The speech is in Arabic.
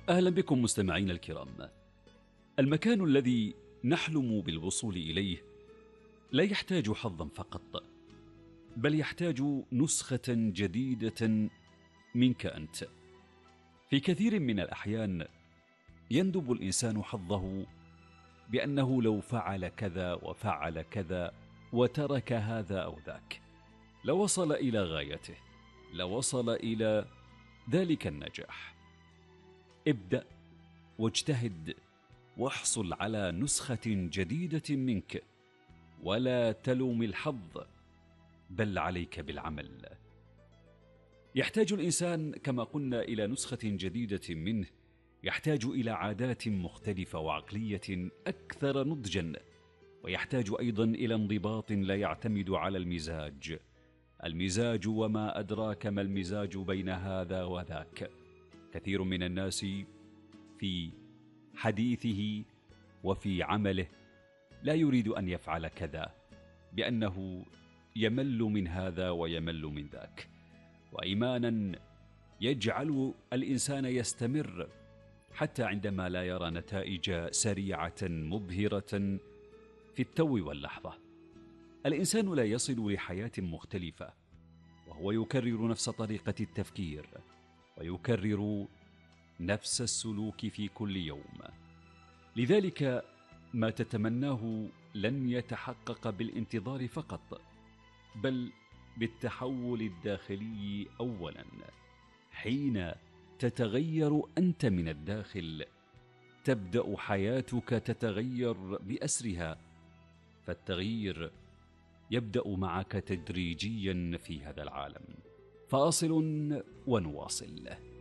أهلا بكم مستمعين الكرام. المكان الذي نحلم بالوصول إليه لا يحتاج حظا فقط، بل يحتاج نسخة جديدة منك أنت. في كثير من الأحيان يندب الإنسان حظه بأنه لو فعل كذا وفعل كذا وترك هذا أو ذاك لوصل إلى غايته، لوصل إلى ذلك النجاح. ابدأ واجتهد واحصل على نسخة جديدة منك، ولا تلوم الحظ بل عليك بالعمل. يحتاج الإنسان كما قلنا إلى نسخة جديدة منه، يحتاج إلى عادات مختلفة وعقلية أكثر نضجا، ويحتاج أيضا إلى انضباط لا يعتمد على المزاج وما أدراك ما المزاج بين هذا وذاك. كثير من الناس في حديثه وفي عمله لا يريد أن يفعل كذا بأنه يمل من هذا ويمل من ذاك، وإيمانا يجعل الإنسان يستمر حتى عندما لا يرى نتائج سريعة مبهرة في التو واللحظة. الإنسان لا يصل لحياة مختلفة وهو يكرر نفس طريقة التفكير ويكرر نفس السلوك في كل يوم. لذلك ما تتمناه لن يتحقق بالانتظار فقط، بل بالتحول الداخلي أولا. حين تتغير أنت من الداخل تبدأ حياتك تتغير بأسرها، فالتغيير يبدأ معك تدريجيا في هذا العالم. فاصل ونواصل.